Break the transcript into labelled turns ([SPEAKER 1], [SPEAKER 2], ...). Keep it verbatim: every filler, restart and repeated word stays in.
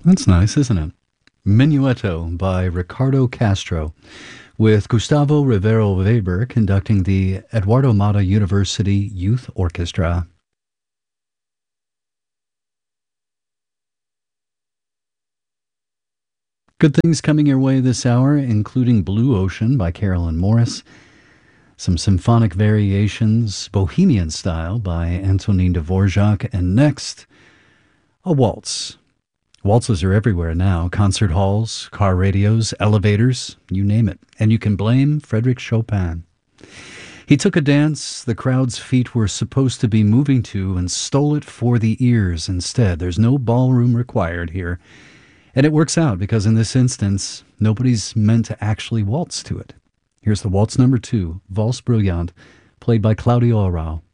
[SPEAKER 1] That's nice, isn't it? Minuetto by Ricardo Castro, with Gustavo Rivero Weber conducting the Eduardo Mata University Youth Orchestra. Good things coming your way this hour, including Blue Ocean by Carolyn Morris, some symphonic variations, Bohemian Style by Antonin Dvorak, and next, a waltz. Waltzes are everywhere now, concert halls, car radios, elevators, you name it. And you can blame Frédéric Chopin. He took a dance the crowd's feet were supposed to be moving to and stole it for the ears instead. There's no ballroom required here. And it works out because in this instance, nobody's meant to actually waltz to it. Here's the waltz number two, Valse Bruyante, played by Claudio Arrau.